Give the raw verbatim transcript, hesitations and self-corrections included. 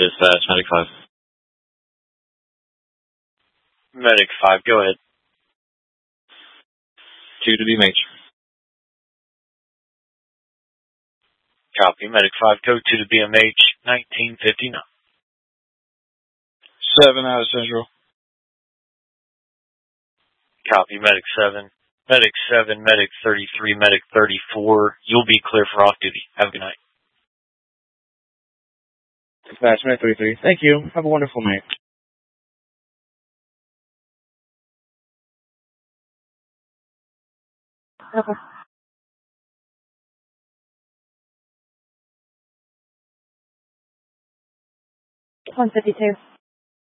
Dispatch, Medic five. Medic five, go ahead. two to B M H. Copy. Medic five, go to the B M H, nineteen fifty-nine. seven out of Central. Copy. Medic seven. Medic seven, Medic thirty-three, Medic thirty-four. You'll be clear for off-duty. Have a good night. Dispatch, Medic thirty-three. Thank you. Have a wonderful night. Okay. one fifty-two.